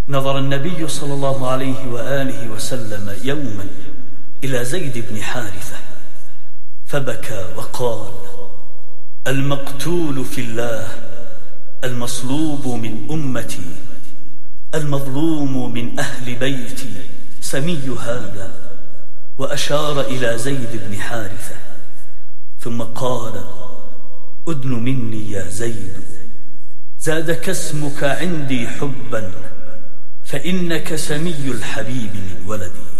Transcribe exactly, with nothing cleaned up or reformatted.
نظر النبي صلى الله عليه وآله وسلم يوما إلى زيد بن حارثة فبكى وقال: المقتول في الله، المصلوب من أمتي، المظلوم من أهل بيتي، سمي هذا، وأشار إلى زيد بن حارثة، ثم قال: أدن مني يا زيد، زادك اسمك عندي حبا، فإنك سمي الحبيب من ولدي.